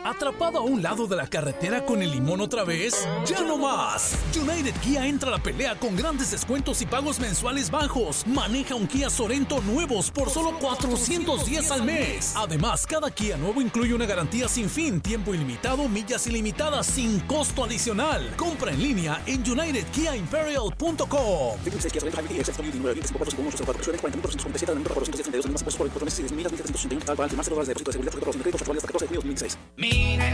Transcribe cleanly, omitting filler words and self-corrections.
¿Atrapado a un lado de la carretera con el limón otra vez? ¡Ya no más! United Kia entra a la pelea con grandes descuentos y pagos mensuales bajos. Maneja un Kia Sorento nuevos por solo $410 al mes. Además, cada Kia nuevo incluye una garantía sin fin, tiempo ilimitado, millas ilimitadas sin costo adicional. Compra en línea en unitedkiaimperial.com. Mira